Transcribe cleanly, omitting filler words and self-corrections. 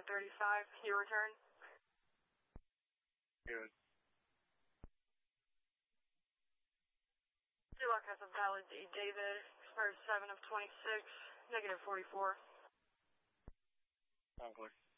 at 35. Your return? Good. Duloc has a valid D. David, expired 7 of 26, negative 44. Sound clear.